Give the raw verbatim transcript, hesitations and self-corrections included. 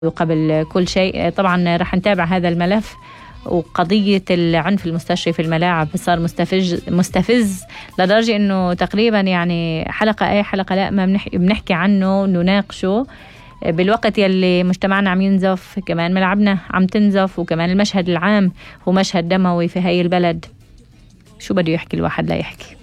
وقبل كل شيء طبعا رح نتابع هذا الملف. وقضية العنف المستشري في الملاعب صار مستفز مستفز لدرجة انه تقريبا يعني حلقة اي حلقة لا ما بنحكي, بنحكي عنه نناقشه بالوقت يلي مجتمعنا عم ينزف، كمان ملعبنا عم تنزف، وكمان المشهد العام هو مشهد دموي في هاي البلد. شو بده يحكي الواحد لا يحكي؟